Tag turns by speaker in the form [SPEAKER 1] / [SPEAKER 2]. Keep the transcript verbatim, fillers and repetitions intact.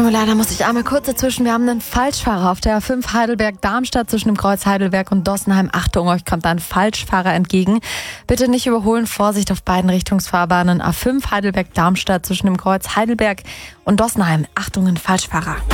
[SPEAKER 1] Tut mir leid, da muss ich einmal kurz dazwischen. Wir haben einen Falschfahrer auf der A fünf Heidelberg-Darmstadt zwischen dem Kreuz Heidelberg und Dossenheim. Achtung, euch kommt ein Falschfahrer entgegen. Bitte nicht überholen, Vorsicht auf beiden Richtungsfahrbahnen. A fünf Heidelberg-Darmstadt zwischen dem Kreuz Heidelberg und Dossenheim. Achtung, ein Falschfahrer.